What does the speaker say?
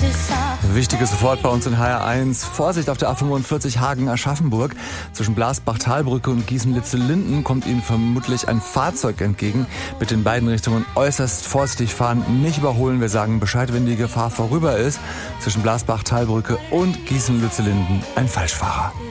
Wichtige sofort bei uns in HR1. Vorsicht auf der A45 Hagen-Aschaffenburg. Zwischen Blasbach-Talbrücke und Gießen-Litze-Linden kommt Ihnen vermutlich ein Fahrzeug entgegen. Bitte in beiden Richtungen äußerst vorsichtig fahren, nicht überholen. Wir sagen Bescheid, wenn die Gefahr vorüber ist. Zwischen Blasbach-Talbrücke und Gießen-Litze-Linden ein Falschfahrer.